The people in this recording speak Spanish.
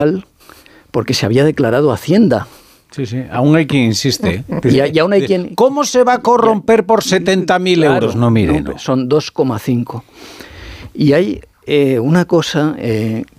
porque se había declarado Hacienda. Sí, aún hay quien insiste. Y aún hay quien... ¿Cómo se va a corromper por 70.000 euros? No, mire, no. Son 2,5. Y hay una cosa